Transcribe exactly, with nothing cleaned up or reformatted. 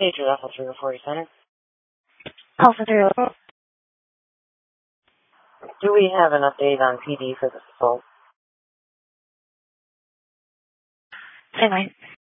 Patriot Alpha three oh four Center. Alpha three oh four. Do we have an update on P D for this assault? Say nine.